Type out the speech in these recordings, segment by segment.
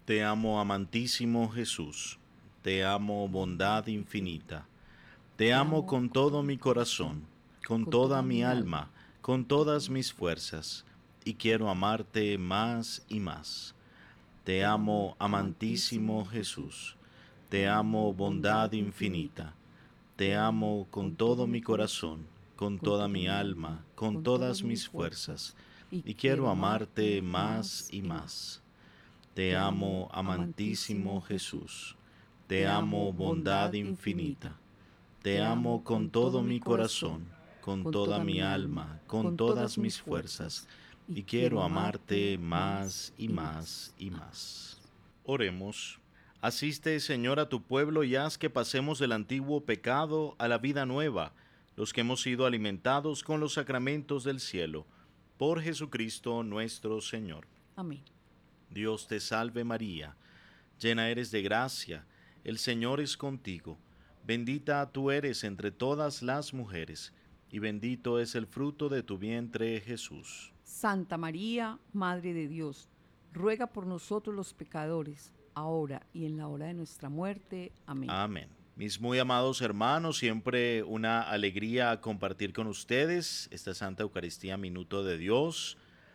Te amo, amantísimo Jesús, te amo, bondad infinita, te Te amo amo con con todo todo mi mi corazón, corazón, con con toda toda mi mi alma, alma, con con todas todas mis mis fuerzas. fuerzas, y quiero amarte más y más. Te Te amo, amo, amantísimo amantísimo Jesús. Jesús, Te te amo, amo, bondad bondad infinita. infinita, te Te amo amo con con todo todo mi mi corazón, corazón, con con toda toda mi mi alma, alma, con con todas todas mis mis fuerzas, fuerzas. Y y quiero quiero amarte amarte más más y y más. más. Te Te amo, amo, amantísimo amantísimo Jesús. Jesús. Te Te amo, amo, bondad bondad infinita. infinita. Te Te amo amo con con todo todo mi mi corazón, corazón, con con toda toda mi mi alma, alma, con con todas todas mis mis fuerzas, fuerzas. Y y quiero quiero amarte amarte más más y y más más. y Amén. más. Oremos. Asiste, Señor, a tu pueblo y haz que pasemos del antiguo pecado a la vida nueva, los que hemos sido alimentados con los sacramentos del cielo. Por Jesucristo nuestro Señor. Amén. Dios te salve María, llena eres de gracia, el Señor es contigo, bendita tú eres entre todas las mujeres, y bendito es el fruto de tu vientre Jesús. Santa María, Madre de Dios, ruega por nosotros los pecadores, ahora y en la hora de nuestra muerte. Amén. Amén. Mis muy amados hermanos, siempre una alegría compartir con ustedes esta Santa Eucaristía Minuto de Dios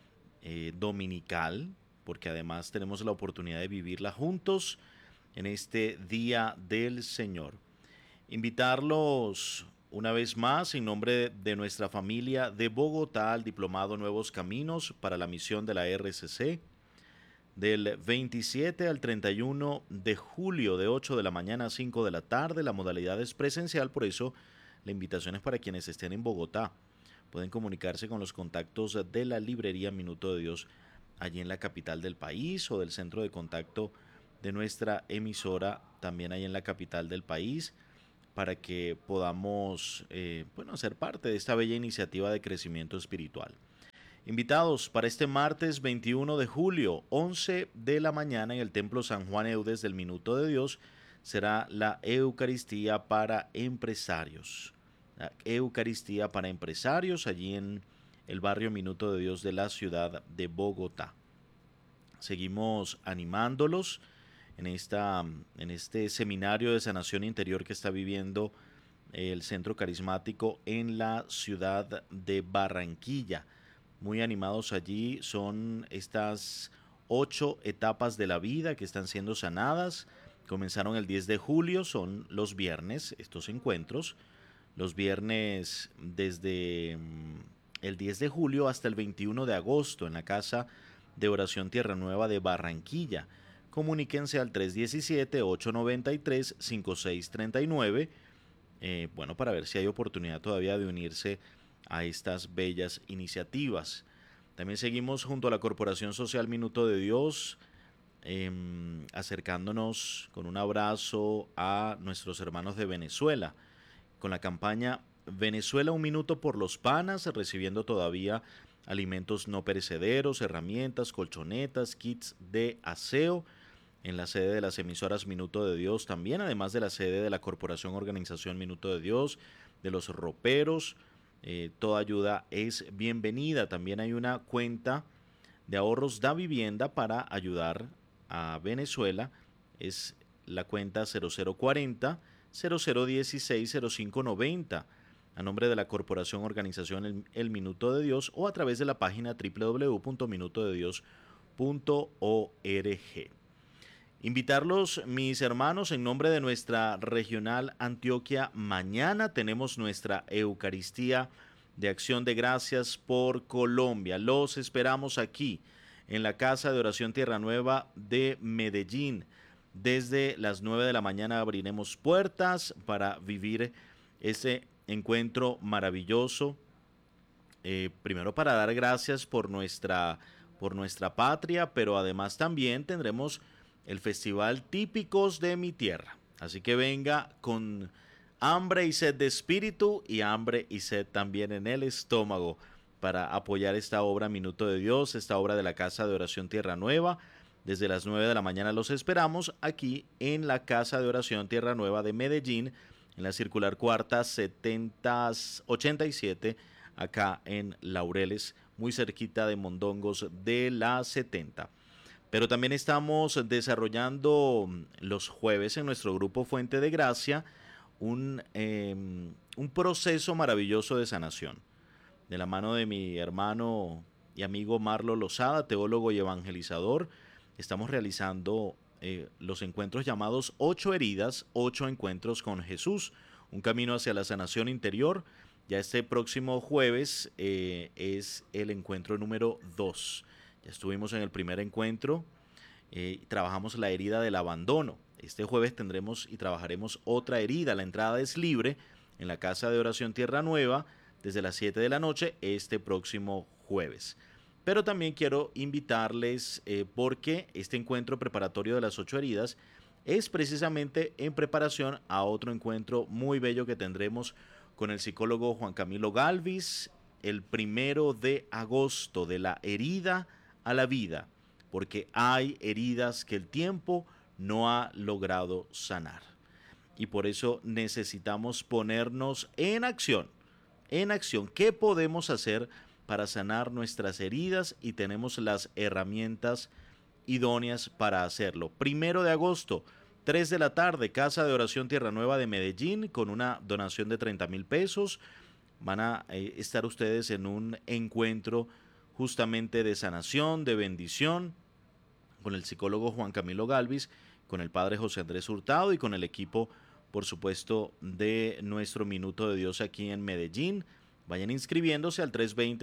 dominical, porque además tenemos la oportunidad de vivirla juntos en este Día del Señor. Invitarlos una vez más en nombre de nuestra familia de Bogotá al Diplomado Nuevos Caminos para la misión de la RCC del 27 al 31 de julio de 8 de la mañana a 5 de la tarde. La modalidad es presencial, por eso la invitación es para quienes estén en Bogotá. Pueden comunicarse con los contactos de la librería Minuto de Dios allí en la capital del país o del centro de contacto de nuestra emisora también ahí en la capital del país para que podamos ser parte de esta bella iniciativa de crecimiento espiritual. Invitados para este martes 21 de julio, 11 de la mañana en el Templo San Juan Eudes del Minuto de Dios, será la Eucaristía para empresarios. La Eucaristía para empresarios allí en el barrio Minuto de Dios de la ciudad de Bogotá. Seguimos animándolos en este seminario de sanación interior que está viviendo el Centro Carismático en la ciudad de Barranquilla. Muy animados allí, son estas 8 etapas de la vida que están siendo sanadas. Comenzaron el 10 de julio, son los viernes estos encuentros. Los viernes desde el 10 de julio hasta el 21 de agosto en la Casa de Oración Tierra Nueva de Barranquilla. Comuníquense al 317-893-5639, para ver si hay oportunidad todavía de unirse a estas bellas iniciativas. También seguimos junto a la Corporación Social Minuto de Dios, acercándonos con un abrazo a nuestros hermanos de Venezuela, con la campaña Venezuela un minuto por los panas, recibiendo todavía alimentos no perecederos, herramientas, colchonetas, kits de aseo, en la sede de las emisoras Minuto de Dios también, además de la sede de la Corporación Organización Minuto de Dios, de los roperos. Toda ayuda es bienvenida. También hay una cuenta de ahorros da vivienda para ayudar a Venezuela. Es la cuenta 0040 0016 0590 a nombre de la Corporación Organización El Minuto de Dios o a través de la página www.minutodedios.org. Invitarlos, mis hermanos, en nombre de nuestra regional Antioquia. Mañana tenemos nuestra Eucaristía de Acción de Gracias por Colombia. Los esperamos aquí, en la Casa de Oración Tierra Nueva de Medellín. Desde las 9 de la mañana abriremos puertas para vivir ese encuentro maravilloso. Primero para dar gracias por nuestra patria, pero además también tendremos el festival Típicos de mi Tierra. Así que venga con hambre y sed de espíritu y hambre y sed también en el estómago para apoyar esta obra Minuto de Dios, esta obra de la Casa de Oración Tierra Nueva. Desde las 9 de la mañana los esperamos aquí en la Casa de Oración Tierra Nueva de Medellín, en la circular cuarta 7087, acá en Laureles, muy cerquita de Mondongos de la 70. Pero también estamos desarrollando los jueves en nuestro grupo Fuente de Gracia un proceso maravilloso de sanación. De la mano de mi hermano y amigo Marlo Lozada, teólogo y evangelizador, estamos realizando los encuentros llamados 8 heridas, 8 encuentros con Jesús, un camino hacia la sanación interior. Ya este próximo jueves es el encuentro número 2. Ya estuvimos en el primer encuentro, trabajamos la herida del abandono. Este jueves tendremos y trabajaremos otra herida. La entrada es libre en la Casa de Oración Tierra Nueva desde las 7 de la noche este próximo jueves. Pero también quiero invitarles porque este encuentro preparatorio de las 8 heridas es precisamente en preparación a otro encuentro muy bello que tendremos con el psicólogo Juan Camilo Galvis el 1 de agosto, de la herida a la vida, porque hay heridas que el tiempo no ha logrado sanar. Y por eso necesitamos ponernos en acción. En acción, ¿qué podemos hacer para sanar nuestras heridas? Y tenemos las herramientas idóneas para hacerlo. 1 de agosto, 3 de la tarde, Casa de Oración Tierra Nueva de Medellín, con una donación de 30,000 pesos. Van a estar ustedes en un encuentro justamente de sanación, de bendición, con el psicólogo Juan Camilo Galvis, con el padre José Andrés Hurtado y con el equipo, por supuesto, de nuestro Minuto de Dios aquí en Medellín. Vayan inscribiéndose al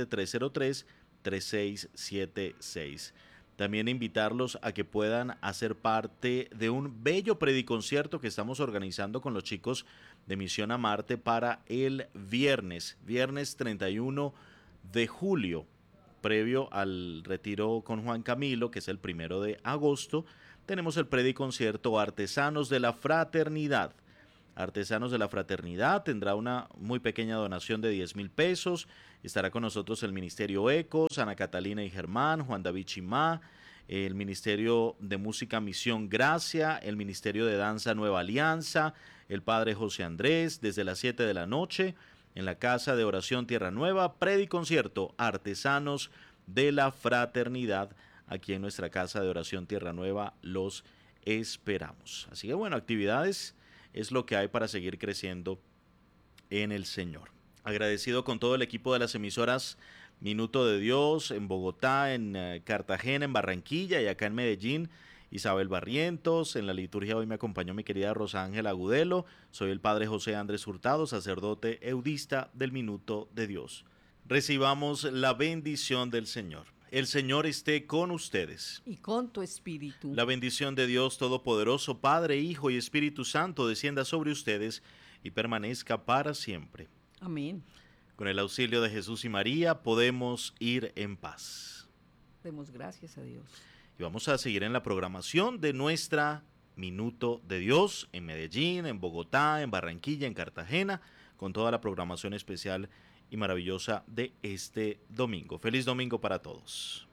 320-303-3676. También invitarlos a que puedan hacer parte de un bello prediconcierto que estamos organizando con los chicos de Misión a Marte para el viernes 31 de julio, previo al retiro con Juan Camilo, que es el 1 de agosto. Tenemos el prediconcierto Artesanos de la Fraternidad. Artesanos de la Fraternidad tendrá una muy pequeña donación de 10,000 pesos. Estará con nosotros el Ministerio Ecos, Ana Catalina y Germán, Juan David Chimá, el Ministerio de Música Misión Gracia, el Ministerio de Danza Nueva Alianza, el Padre José Andrés, desde las 7 de la noche, en la Casa de Oración Tierra Nueva, prediconcierto Artesanos de la Fraternidad. Aquí en nuestra Casa de Oración Tierra Nueva los esperamos. Así que bueno, actividades es lo que hay para seguir creciendo en el Señor. Agradecido con todo el equipo de las emisoras Minuto de Dios en Bogotá, en Cartagena, en Barranquilla y acá en Medellín. Isabel Barrientos, en la liturgia hoy me acompañó mi querida Rosa Ángela Agudelo. Soy el padre José Andrés Hurtado, sacerdote eudista del Minuto de Dios. Recibamos la bendición del Señor. El Señor esté con ustedes. Y con tu espíritu. La bendición de Dios Todopoderoso, Padre, Hijo y Espíritu Santo, descienda sobre ustedes y permanezca para siempre. Amén. Con el auxilio de Jesús y María podemos ir en paz. Demos gracias a Dios. Y vamos a seguir en la programación de nuestra Minuto de Dios en Medellín, en Bogotá, en Barranquilla, en Cartagena, con toda la programación especial y maravillosa de este domingo. Feliz domingo para todos.